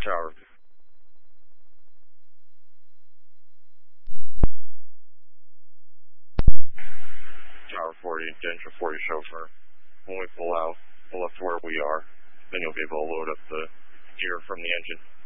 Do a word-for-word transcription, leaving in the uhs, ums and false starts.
Tower. Tower forty, Danger forty chauffeur. When we pull out, pull up to where we are, then you'll be able to load up the gear from the engine.